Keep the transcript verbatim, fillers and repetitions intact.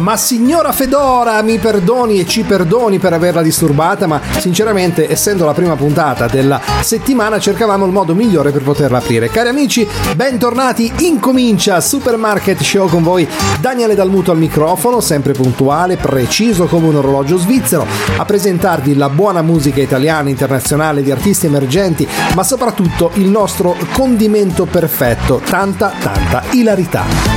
Ma signora Fedora, mi perdoni e ci perdoni per averla disturbata, ma sinceramente, essendo la prima puntata della settimana, cercavamo il modo migliore per poterla aprire. Cari amici, bentornati, incomincia Supermarket Show con voi Daniele Dalmuto al microfono, sempre puntuale, preciso come un orologio svizzero, a presentarvi la buona musica italiana, internazionale, di artisti emergenti, ma soprattutto il nostro condimento perfetto, tanta tanta ilarità.